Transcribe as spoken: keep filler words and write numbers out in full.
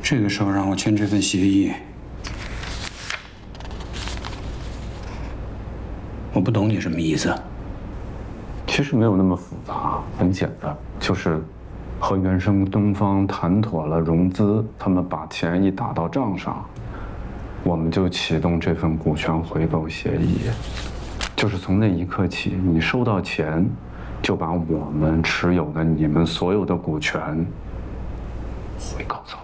这个时候让我签这份协议，我不懂你什么意思。 其实没有那么复杂，很简单，就是和原生东方谈妥了融资，他们把钱一打到账上，我们就启动这份股权回购协议。就是从那一刻起，你收到钱，就把我们持有的你们所有的股权回购走。